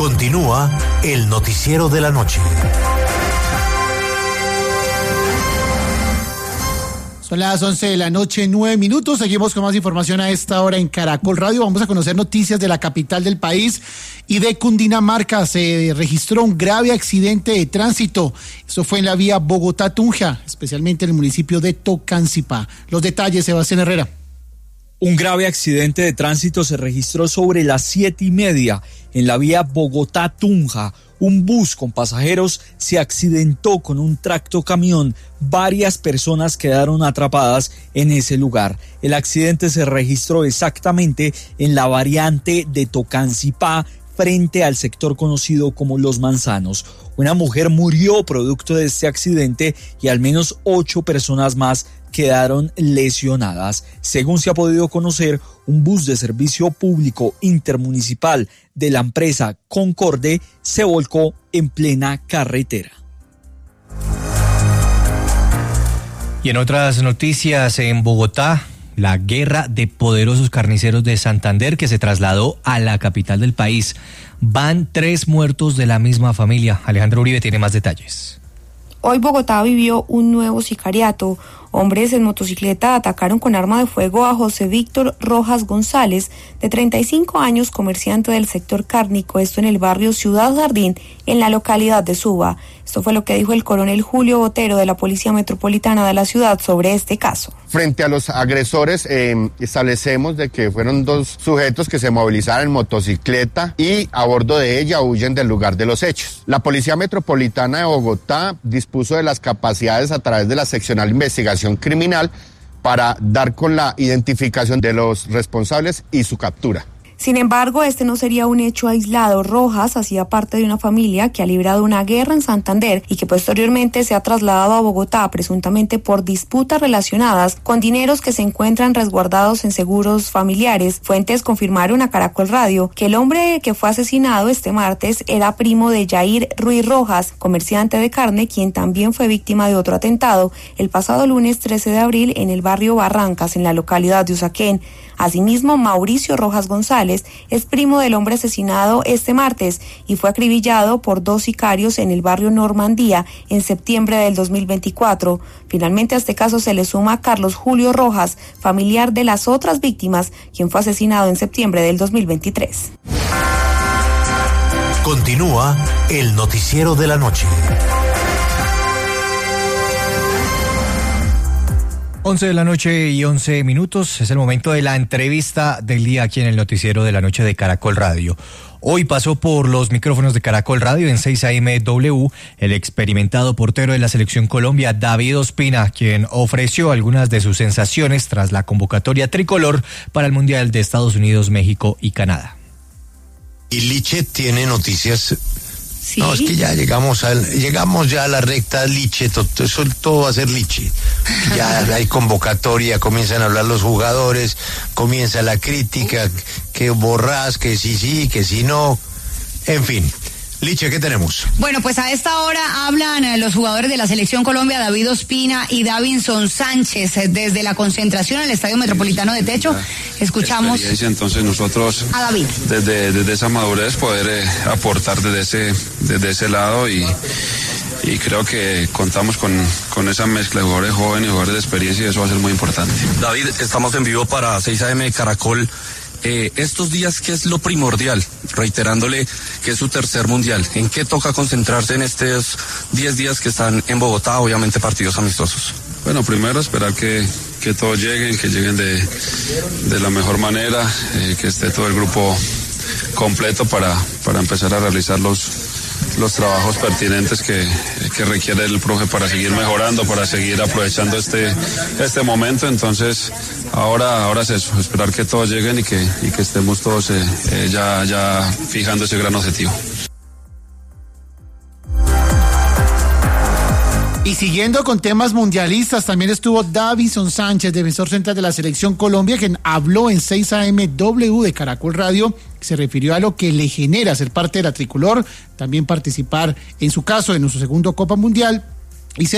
Continúa el noticiero de la noche. Son las 11 de la noche, 9 minutos. Seguimos con más información a esta hora en Caracol Radio. Vamos a conocer noticias de la capital del país y de Cundinamarca. Se registró un grave accidente de tránsito. Esto fue en la vía Bogotá-Tunja, especialmente en el municipio de Tocancipá. Los detalles, Sebastián Herrera. Un grave accidente de tránsito se registró sobre las 7:30 en la vía Bogotá-Tunja. Un bus con pasajeros se accidentó con un tractocamión. Varias personas quedaron atrapadas en ese lugar. El accidente se registró exactamente en la variante de Tocancipá, frente al sector conocido como Los Manzanos. Una mujer murió producto de este accidente y al menos 8 personas más quedaron lesionadas. Según se ha podido conocer, un bus de servicio público intermunicipal de la empresa Concorde se volcó en plena carretera. Y en otras noticias, en Bogotá, la guerra de poderosos carniceros de Santander que se trasladó a la capital del país. Van 3 muertos de la misma familia. Alejandro Uribe tiene más detalles. Hoy Bogotá vivió un nuevo sicariato. Hombres en motocicleta atacaron con arma de fuego a José Víctor Rojas González, de 35 años, comerciante del sector cárnico, esto en el barrio Ciudad Jardín, en la localidad de Suba. Esto fue lo que dijo el coronel Julio Botero de la Policía Metropolitana de la ciudad sobre este caso. Frente a los agresores, establecemos de que fueron 2 sujetos que se movilizaron en motocicleta y a bordo de ella huyen del lugar de los hechos. La Policía Metropolitana de Bogotá dispuso de las capacidades a través de la seccional de investigación criminal para dar con la identificación de los responsables y su captura. Sin embargo, este no sería un hecho aislado. Rojas hacía parte de una familia que ha librado una guerra en Santander y que posteriormente se ha trasladado a Bogotá, presuntamente por disputas relacionadas con dineros que se encuentran resguardados en seguros familiares. Fuentes confirmaron a Caracol Radio que el hombre que fue asesinado este martes era primo de Yair Ruiz Rojas, comerciante de carne, quien también fue víctima de otro atentado el pasado lunes 13 de abril en el barrio Barrancas, en la localidad de Usaquén. Asimismo, Mauricio Rojas González es primo del hombre asesinado este martes y fue acribillado por 2 sicarios en el barrio Normandía en septiembre del 2024. Finalmente a este caso se le suma Carlos Julio Rojas, familiar de las otras víctimas, quien fue asesinado en septiembre del 2023. Continúa el noticiero de la noche. 11 de la noche y 11 minutos, es el momento de la entrevista del día aquí en el noticiero de la noche de Caracol Radio. Hoy pasó por los micrófonos de Caracol Radio en 6 AM W el experimentado portero de la Selección Colombia, David Ospina, quien ofreció algunas de sus sensaciones tras la convocatoria tricolor para el Mundial de Estados Unidos, México y Canadá. Y Liche tiene noticias. Sí. No, es que ya llegamos ya a la recta Liche, todo va a ser Liche. Ya hay convocatoria, comienzan a hablar los jugadores, comienza la crítica, que Borrás, que sí, que sí no, en fin. Liche, ¿qué tenemos? Bueno, pues a esta hora hablan los jugadores de la Selección Colombia, David Ospina y Davinson Sánchez, desde la concentración en el Estadio Metropolitano de Techo. Escuchamos entonces nosotros a David. Desde esa madurez poder aportar desde ese lado y creo que contamos con esa mezcla de jugadores jóvenes y jugadores de experiencia y eso va a ser muy importante. David, estamos en vivo para 6 AM Caracol. Estos días, ¿qué es lo primordial? Reiterándole que es su tercer mundial. ¿En qué toca concentrarse en estos 10 días que están en Bogotá? Obviamente partidos amistosos. Bueno, primero esperar que todos lleguen, que lleguen de la mejor manera, que esté todo el grupo completo para empezar a realizar los trabajos pertinentes que requiere el profe para seguir mejorando, para seguir aprovechando este momento. Entonces ahora es eso, esperar que todos lleguen y que estemos todos ya fijando ese gran objetivo. Y siguiendo con temas mundialistas, también estuvo Davinson Sánchez, defensor central de la Selección Colombia, quien habló en 6 AM W de Caracol Radio, se refirió a lo que le genera ser parte de la tricolor, también participar, en su caso, en su segundo Copa Mundial